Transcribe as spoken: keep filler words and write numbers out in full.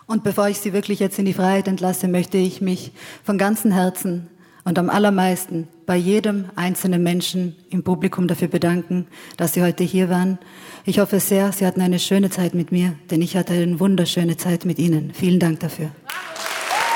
Und bevor ich Sie wirklich jetzt in die Freiheit entlasse, möchte ich mich von ganzem Herzen und am allermeisten bei jedem einzelnen Menschen im Publikum dafür bedanken, dass Sie heute hier waren. Ich hoffe sehr, Sie hatten eine schöne Zeit mit mir, denn ich hatte eine wunderschöne Zeit mit Ihnen. Vielen Dank dafür.